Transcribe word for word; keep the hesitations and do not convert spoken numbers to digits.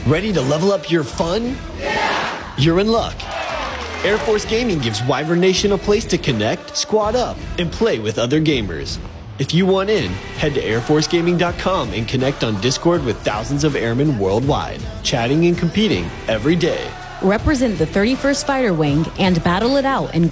Ready to level up your fun? Yeah! You're in luck. Air Force Gaming gives Wyvern Nation a place to connect, squad up, and play with other gamers. If you want in, head to air force gaming dot com and connect on Discord with thousands of airmen worldwide, chatting and competing every day. Represent the thirty-first Fighter Wing and battle it out in